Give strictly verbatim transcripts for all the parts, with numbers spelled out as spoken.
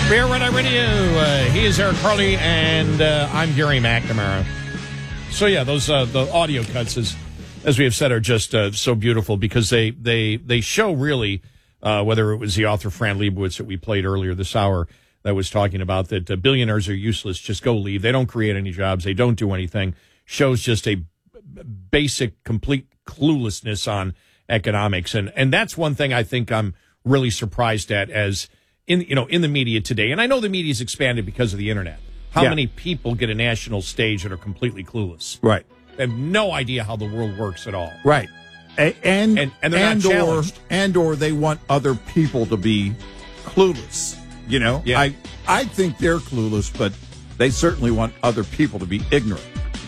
Bear Red Eye Radio. Uh, he is Eric Carly, and uh, I'm Gary McNamara. So yeah, those uh, the audio cuts, as as we have said, are just uh, so beautiful because they they they show really uh, whether it was the author Fran Lebowitz that we played earlier this hour that was talking about that uh, billionaires are useless. Just go leave. They don't create any jobs. They don't do anything. Shows just a basic, complete cluelessness on economics, and and that's one thing I think I'm really surprised at as. In you know in the media today, and I know the media's expanded because of the internet. How yeah. many people get a national stage that are completely clueless? Right, they have no idea how the world works at all. Right, a- and and and, they're and not or challenged. and or they want other people to be clueless. You know, yeah. I I think they're clueless, but they certainly want other people to be ignorant.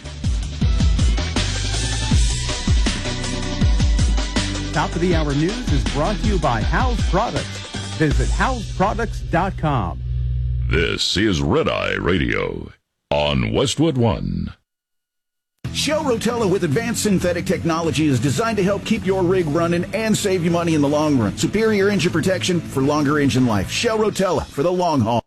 Top of the Hour News is brought to you by House Products. Visit house products dot com. This is Red Eye Radio on Westwood One. Shell Rotella with advanced synthetic technology is designed to help keep your rig running and save you money in the long run. Superior engine protection for longer engine life. Shell Rotella for the long haul.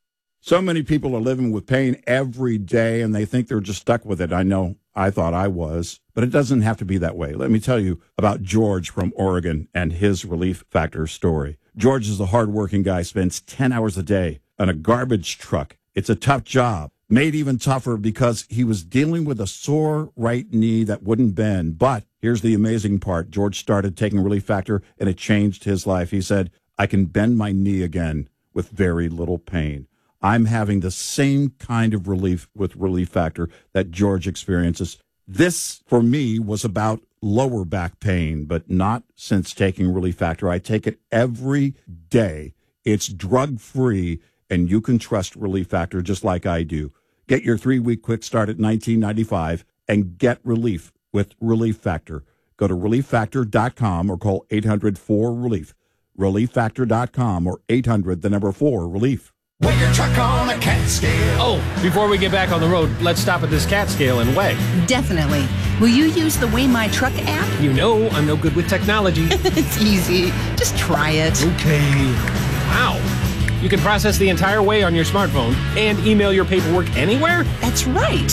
So many people are living with pain every day, and they think they're just stuck with it. I know I thought I was, but it doesn't have to be that way. Let me tell you about George from Oregon and his Relief Factor story. George is a hardworking guy, spends ten hours a day on a garbage truck. It's a tough job, made even tougher because he was dealing with a sore right knee that wouldn't bend. But here's the amazing part. George started taking Relief Factor, and it changed his life. He said, I can bend my knee again with very little pain. I'm having the same kind of relief with Relief Factor that George experiences. This, for me, was about lower back pain, but not since taking Relief Factor. I take it every day. It's drug-free, and you can trust Relief Factor just like I do. Get your three-week quick start at nineteen ninety-five and get relief with Relief Factor. Go to relief factor dot com or call eight hundred four relief. relief factor dot com or eight hundred, the number four, relief. Weigh your truck on a cat scale. Oh, before we get back on the road, let's stop at this cat scale and weigh. Definitely. Will you use the Weigh My Truck app? You know I'm no good with technology. It's easy. Just try it. Okay. Wow. You can process the entire weigh on your smartphone and email your paperwork anywhere? That's right.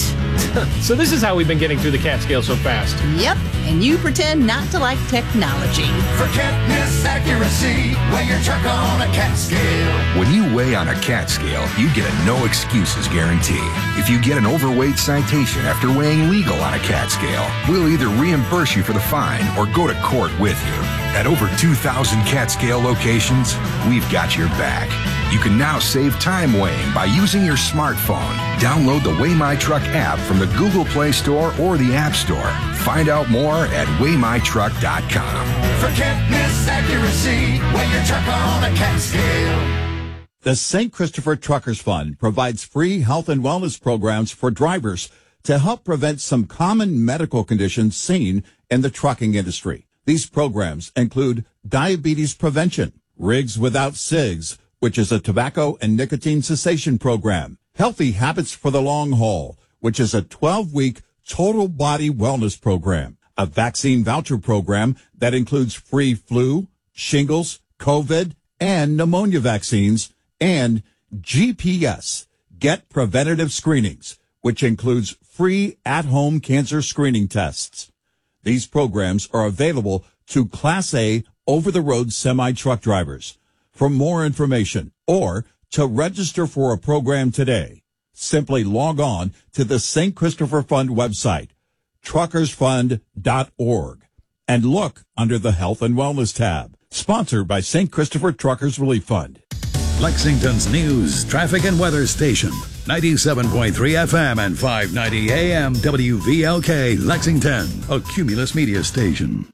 So this is how we've been getting through the cat scale so fast. Yep, and you pretend not to like technology. For can't-miss accuracy, weigh your truck on a cat scale. When you weigh on a cat scale, you get a no excuses guarantee. If you get an overweight citation after weighing legal on a cat scale, we'll either reimburse you for the fine or go to court with you. At over two thousand cat scale locations, we've got your back. You can now save time weighing by using your smartphone. Download the Weigh My Truck app from the Google Play Store or the App Store. Find out more at weigh my truck dot com. For can't-miss accuracy, weigh your truck on a cat scale. The Saint Christopher Truckers Fund provides free health and wellness programs for drivers to help prevent some common medical conditions seen in the trucking industry. These programs include diabetes prevention, Rigs Without Cigs, which is a tobacco and nicotine cessation program, Healthy Habits for the Long Haul, which is a twelve-week total body wellness program, a vaccine voucher program that includes free flu, shingles, COVID, and pneumonia vaccines, and G P S, Get Preventative Screenings, which includes free at-home cancer screening tests. These programs are available to Class A over-the-road semi-truck drivers. For more information or to register for a program today, simply log on to the Saint Christopher Fund website, truckers fund dot org, and look under the Health and Wellness tab. Sponsored by Saint Christopher Truckers Relief Fund. Lexington's news, traffic, and weather station. ninety-seven point three F M and five ninety A M W V L K, Lexington, a Cumulus media station.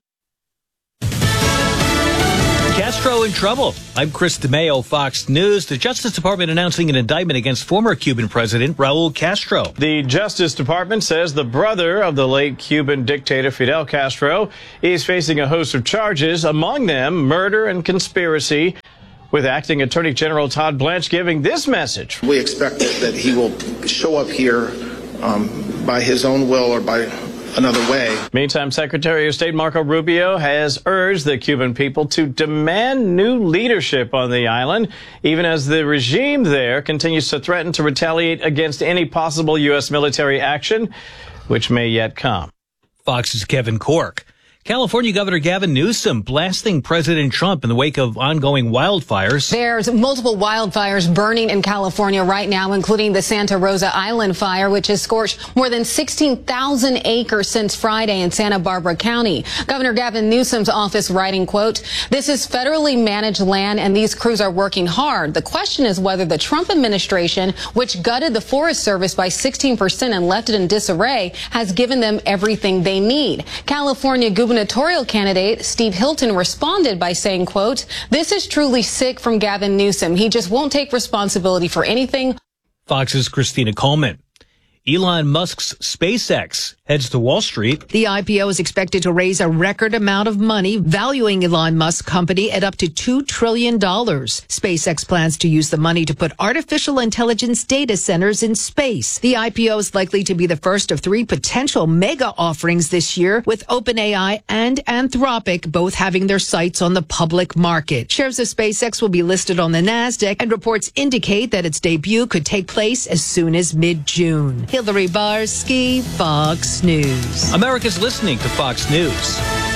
Castro in trouble. I'm Chris DeMayo, Fox News. The Justice Department announcing an indictment against former Cuban President Raul Castro. The Justice Department says the brother of the late Cuban dictator Fidel Castro is facing a host of charges, among them murder and conspiracy, with Acting Attorney General Todd Blanche giving this message. We expect that he will show up here um, by his own will or by another way. Meantime, Secretary of State Marco Rubio has urged the Cuban people to demand new leadership on the island, even as the regime there continues to threaten to retaliate against any possible U S military action, which may yet come. Fox's Kevin Corke. California Governor Gavin Newsom blasting President Trump in the wake of ongoing wildfires. There's multiple wildfires burning in California right now, including the Santa Rosa Island fire, which has scorched more than sixteen thousand acres since Friday in Santa Barbara County. Governor Gavin Newsom's office writing, quote, "This is federally managed land and these crews are working hard. The question is whether the Trump administration, which gutted the Forest Service by sixteen percent and left it in disarray, has given them everything they need." California gubernatorial candidate Steve Hilton responded by saying, quote, "This is truly sick from Gavin Newsom. He just won't take responsibility for anything." Fox's Christina Coleman. Elon Musk's SpaceX heads to Wall Street. The I P O is expected to raise a record amount of money, valuing Elon Musk's company at up to two trillion dollars. SpaceX plans to use the money to put artificial intelligence data centers in space. The I P O is likely to be the first of three potential mega offerings this year, with OpenAI and Anthropic both having their sights on the public market. Shares of SpaceX will be listed on the NASDAQ, and reports indicate that its debut could take place as soon as mid-June. Hillary Barsky, Fox News. America's listening to Fox News.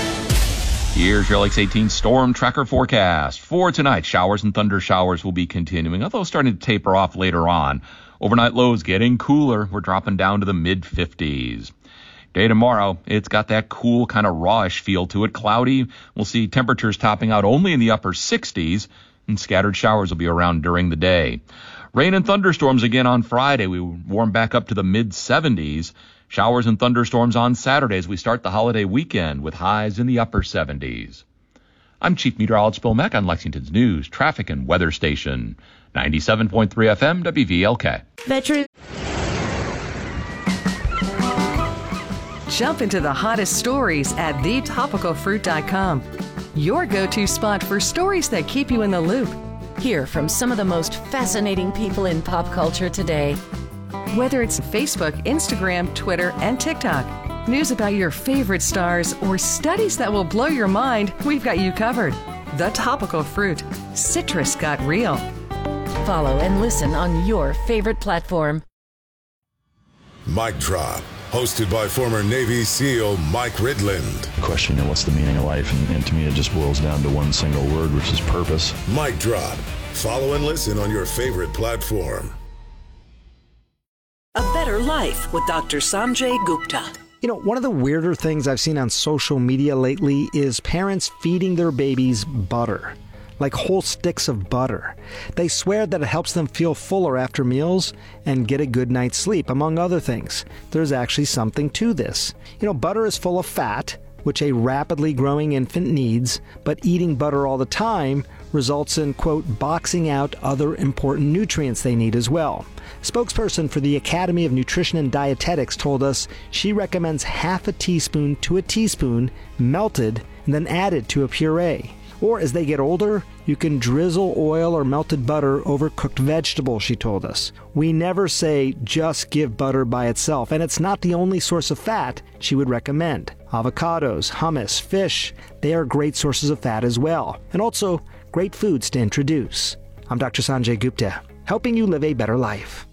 Here's your L X eighteen storm tracker forecast. For tonight, showers and thunder showers will be continuing, although starting to taper off later on. Overnight lows getting cooler. We're dropping down to the mid fifties. Day tomorrow, it's got that cool kind of rawish feel to it. Cloudy. We'll see temperatures topping out only in the upper sixties, and scattered showers will be around during the day. Rain and thunderstorms again on Friday. We warm back up to the mid seventies. Showers and thunderstorms on Saturday as we start the holiday weekend with highs in the upper seventies. I'm Chief Meteorologist Bill Mack on Lexington's News, Traffic and Weather Station, ninety-seven point three F M W V L K. Veteran. Jump into the hottest stories at the topical fruit dot com. Your go-to spot for stories that keep you in the loop. Hear from some of the most fascinating people in pop culture today. Whether it's Facebook, Instagram, Twitter, and TikTok, news about your favorite stars, or studies that will blow your mind, we've got you covered. The Topical Fruit. Citrus got real. Follow and listen on your favorite platform. Mic Drop, hosted by former Navy SEAL Mike Ridland. Question, you know, what's the meaning of life? And, and to me, it just boils down to one single word, which is purpose. Mic Drop. Follow and listen on your favorite platform. A Better Life with Doctor Sanjay Gupta. You know, one of the weirder things I've seen on social media lately is parents feeding their babies butter, like whole sticks of butter. They swear that it helps them feel fuller after meals and get a good night's sleep, among other things. There's actually something to this. You know, butter is full of fat, which a rapidly growing infant needs, but eating butter all the time results in, quote, boxing out other important nutrients they need as well. Spokesperson for the Academy of Nutrition and Dietetics told us she recommends half a teaspoon to a teaspoon melted and then added to a puree. Or as they get older, you can drizzle oil or melted butter over cooked vegetables, she told us. We never say just give butter by itself, and it's not the only source of fat she would recommend. Avocados, hummus, fish, they are great sources of fat as well, and also great foods to introduce. I'm Doctor Sanjay Gupta, helping you live a better life.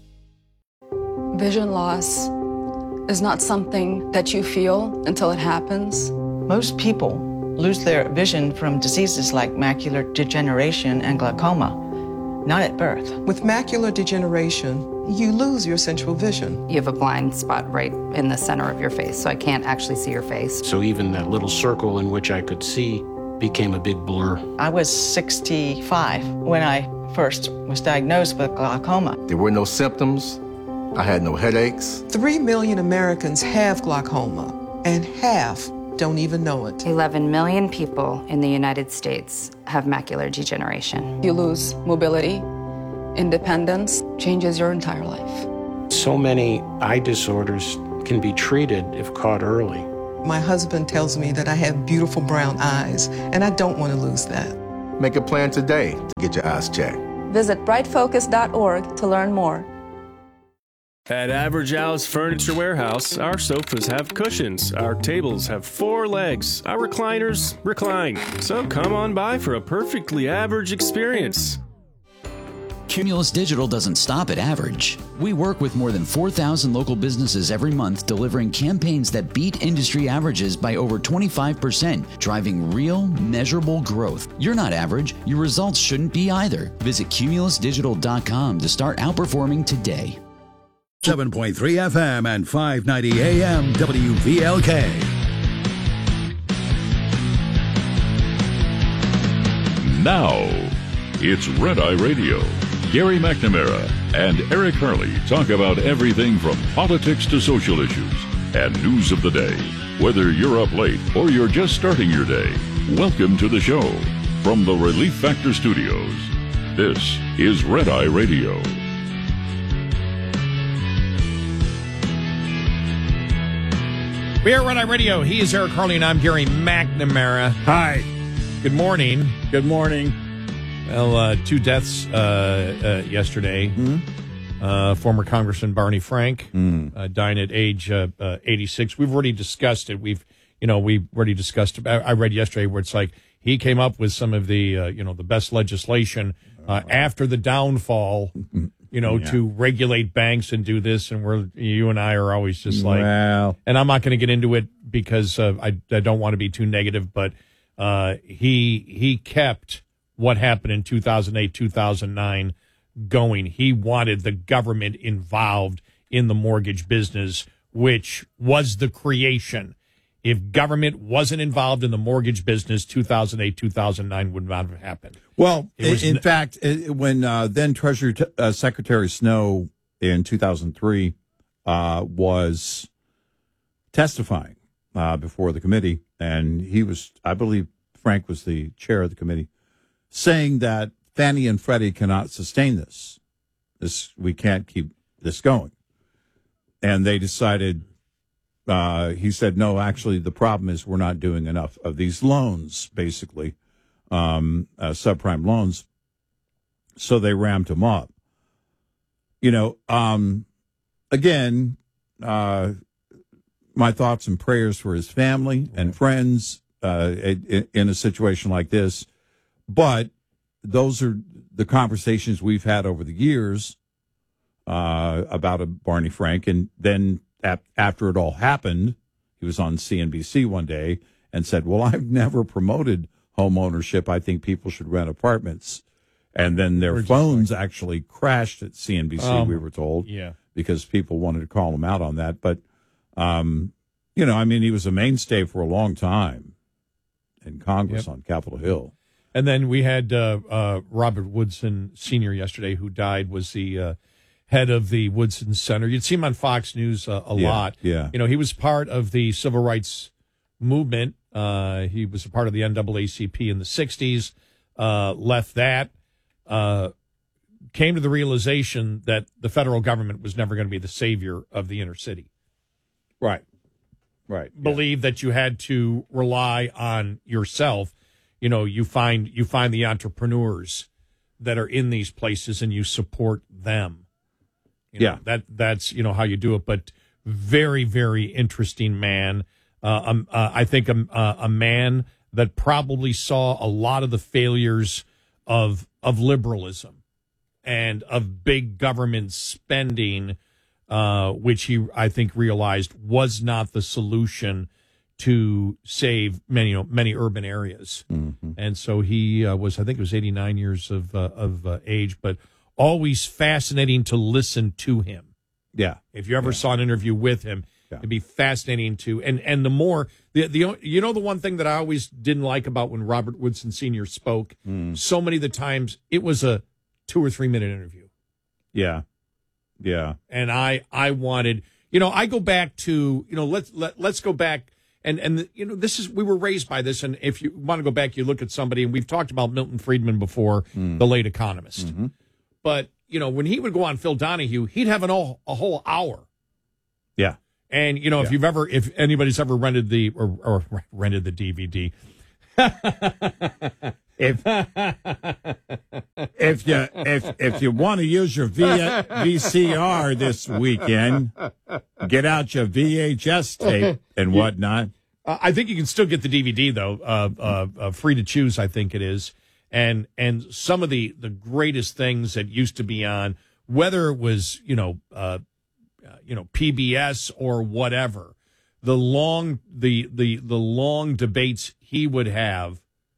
Vision loss is not something that you feel until it happens. Most people lose their vision from diseases like macular degeneration and glaucoma, not at birth. With macular degeneration, you lose your central vision. You have a blind spot right in the center of your face, so I can't actually see your face. So even that little circle in which I could see became a big blur. I was sixty-five when I first was diagnosed with glaucoma. There were no symptoms. I had no headaches. Three million Americans have glaucoma, and half don't even know it. eleven million people in the United States have macular degeneration. You lose mobility, independence, changes your entire life. So many eye disorders can be treated if caught early. My husband tells me that I have beautiful brown eyes, and I don't want to lose that. Make a plan today to get your eyes checked. Visit bright focus dot org to learn more. At Average Al's Furniture Warehouse, our sofas have cushions, our tables have four legs, our recliners recline. So come on by for a perfectly average experience. Cumulus Digital doesn't stop at average. We work with more than four thousand local businesses every month, delivering campaigns that beat industry averages by over twenty-five percent, driving real, measurable growth. You're not average. Your results shouldn't be either. Visit cumulus digital dot com to start outperforming today. seven point three F M and five ninety A M W V L K. Now, it's Red Eye Radio. Gary McNamara and Eric Harley talk about everything from politics to social issues and news of the day. Whether you're up late or you're just starting your day, welcome to the show. From the Relief Factor Studios, this is Red Eye Radio. We are Red Eye Radio. He is Eric Harley, and I'm Gary McNamara. Hi. Good morning. Good morning. Well, uh, two deaths uh, uh, yesterday. Mm-hmm. Uh, former Congressman Barney Frank mm. uh, dying at age uh, uh, eighty-six. We've already discussed it. We've, you know, we've already discussed. I, I read yesterday where it's like he came up with some of the, uh, you know, the best legislation uh, after the downfall. You know, yeah. to regulate banks and do this, and we're you and I are always just like, well. And I'm not going to get into it because uh, I I don't want to be too negative, but uh, he he kept what happened in two thousand eight, two thousand nine going. He wanted the government involved in the mortgage business, which was the creation. If government wasn't involved in the mortgage business, two thousand eight, two thousand nine would not have happened. Well, in, in n- fact, it, when uh, then Treasury t- uh, Secretary Snow in two thousand three uh, was testifying uh, before the committee, and he was, I believe Frank was the chair of the committee, saying that Fannie and Freddie cannot sustain this. This we can't keep this going. And they decided, uh, he said, no, actually, the problem is we're not doing enough of these loans, basically, um, uh, subprime loans. So they ramped him up. You know, um, again, uh, my thoughts and prayers for his family and friends uh, in, in a situation like this. But those are the conversations we've had over the years uh, about a Barney Frank. And then ap- after it all happened, he was on C N B C one day and said, well, I've never promoted home ownership. I think people should rent apartments. And then their we're phones like, actually crashed at C N B C, um, we were told, yeah, because people wanted to call him out on that. But, um, you know, I mean, he was a mainstay for a long time in Congress yep. on Capitol Hill. And then we had uh, uh, Robert Woodson Senior yesterday, who died, was the uh, head of the Woodson Center. You'd see him on Fox News uh, a yeah, lot. Yeah. You know, he was part of the civil rights movement. Uh, he was a part of the N double A C P in the sixties, uh, left that, uh, came to the realization that the federal government was never going to be the savior of the inner city. Right. Right. Believed yeah. that you had to rely on yourself. You know, you find you find the entrepreneurs that are in these places and you support them. You know, yeah, that that's you know how you do it. But very very interesting man. Uh, um, uh, I think a, uh, a man that probably saw a lot of the failures of of liberalism and of big government spending, uh, which he I think realized was not the solution to save many, you know, many urban areas. Mm-hmm. And so he uh, was, I think it was eighty-nine years of uh, of uh, age, but always fascinating to listen to him. Yeah. If you ever yeah. saw an interview with him, yeah. it'd be fascinating to, and, and the more, the, the you know, the one thing that I always didn't like about when Robert Woodson Senior spoke, mm. so many of the times it was a two or three minute interview. Yeah. Yeah. And I, I wanted, you know, I go back to, you know, let's, let, let's go back. And, and you know, this is, we were raised by this. And if you want to go back, you look at somebody, and we've talked about Milton Friedman before, mm. the late economist. Mm-hmm. But, you know, when he would go on Phil Donahue, he'd have an all, a whole hour. Yeah. And, you know, yeah. if you've ever, if anybody's ever rented the, or, or rented the D V D, if if you if if you want to use your v- V C R this weekend, get out your V H S tape and whatnot. Uh, I think you can still get the D V D though, uh, uh, uh, free to choose. I think it is, and and some of the the greatest things that used to be on, whether it was you know uh, you know P B S or whatever, the long the the the long debates he would have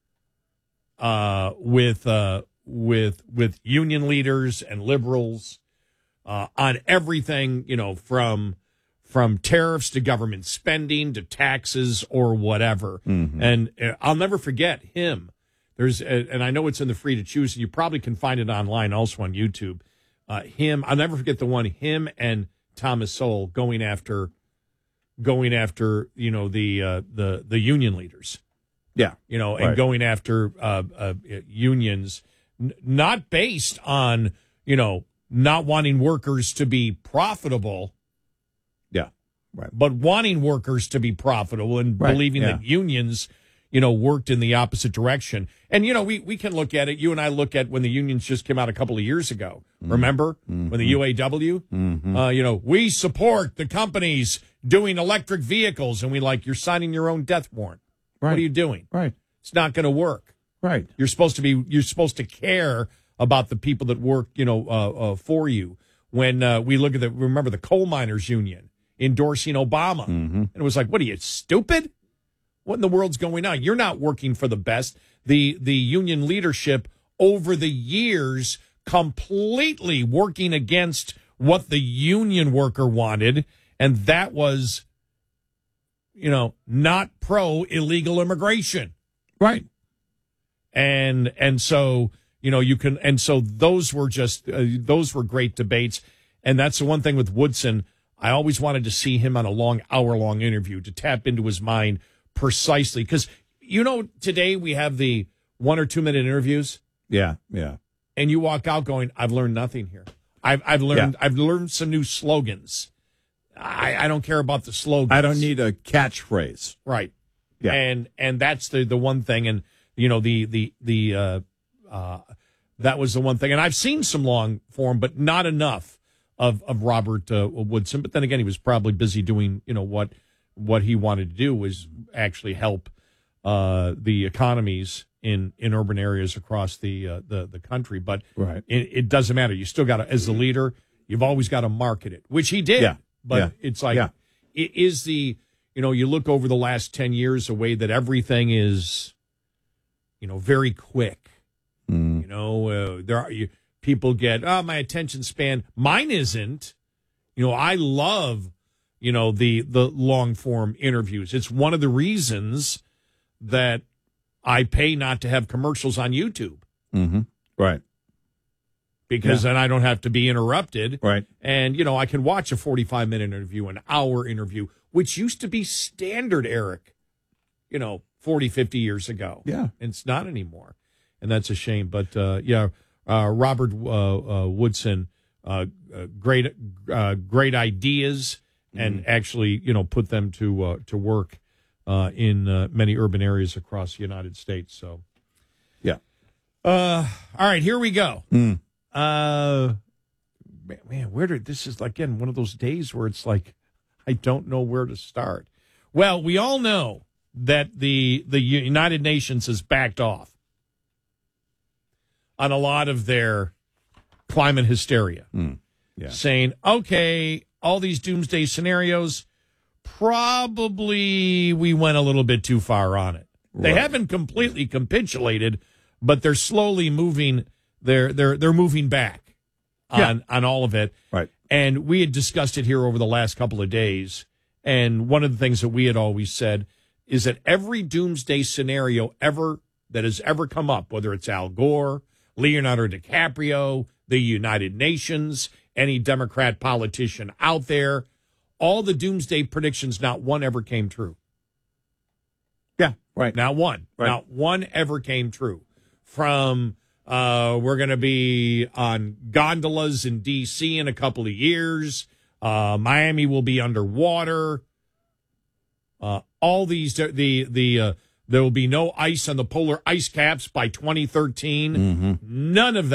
uh, with uh, with with union leaders and liberals uh, on everything, you know, from from tariffs to government spending to taxes or whatever. Mm-hmm. And uh, I'll never forget him. There's uh, and I know it's in the free to choose, and you probably can find it online also on YouTube. Uh, him, I'll never forget the one. Him and Thomas Sowell going after. Going after, you know, the uh, the the union leaders, yeah, you know, and right. going after uh, uh, unions, n- not based on, you know, not wanting workers to be profitable, yeah, right, but wanting workers to be profitable and right. believing yeah. that unions, you know, worked in the opposite direction. And, you know, we, we can look at it. You and I look at when the unions just came out a couple of years ago. Mm-hmm. Remember mm-hmm. when the U A W, mm-hmm. uh, you know, we support the companies doing electric vehicles, and we like, you're signing your own death warrant. Right. What are you doing? Right. It's not going to work. Right. You're supposed to be, you're supposed to care about the people that work, you know, uh, uh, for you. When uh, we look at the, remember the coal miners union endorsing Obama. Mm-hmm. And it was like, what are you, stupid? What in the world's going on? You're not working for the best. The, the union leadership over the years completely working against what the union worker wanted. And that was, you know, not pro illegal immigration. Right. And, and so, you know, you can, and so those were just, uh, those were great debates. And that's the one thing with Woodson. I always wanted to see him on a long, hour long interview to tap into his mind precisely. Because, you know, today we have the one or two minute interviews. Yeah. Yeah. And you walk out going, I've learned nothing here. I've, I've learned, yeah. I've learned some new slogans. I, I don't care about the slogans. I don't need a catchphrase. Right. Yeah. And and that's the, the one thing. And, you know, the, the, the, uh, uh, that was the one thing. And I've seen some long form, but not enough of, of Robert uh, Woodson. But then again, he was probably busy doing, you know, what, what he wanted to do was actually help uh, the economies in, in urban areas across the, uh, the, the country. But right. it, it doesn't matter. You still got to, as the leader, you've always got to market it, which he did. Yeah. But yeah. it's like, yeah. it is the, you know, you look over the last ten years, a way that everything is, you know, very quick. Mm. You know, uh, there are you, people get, oh, my attention span. Mine isn't. You know, I love, you know, the, the long form interviews. It's one of the reasons that I pay not to have commercials on YouTube. Mm-hmm. Right. Because yeah. then I don't have to be interrupted. Right. And, you know, I can watch a forty-five minute interview, an hour interview, which used to be standard, Eric, you know, forty, fifty years ago. Yeah. And it's not anymore. And that's a shame. But, uh, yeah, uh, Robert uh, uh, Woodson, uh, uh, great uh, great ideas, and mm-hmm. actually, you know, put them to, uh, to work uh, in uh, many urban areas across the United States. So, yeah. Uh, all right, here we go. Mm. Uh, man, where did this is again one of those days where it's like I don't know where to start. Well, we all know that the the United Nations has backed off on a lot of their climate hysteria, mm. yeah. saying, okay, all these doomsday scenarios, probably we went a little bit too far on it. Right. They haven't completely capitulated, but they're slowly moving. They're they're they're moving back on, yeah. on all of it. Right. And we had discussed it here over the last couple of days. And one of the things that we had always said is that every doomsday scenario ever that has ever come up, whether it's Al Gore, Leonardo DiCaprio, the United Nations, any Democrat politician out there, all the doomsday predictions, not one ever came true. Yeah, right. Not one. Right. Not one ever came true. From uh, we're going to be on gondolas in D C in a couple of years. Uh, Miami will be underwater. Uh, all these, the the uh, There will be no ice on the polar ice caps by twenty thirteen. Mm-hmm. None of that.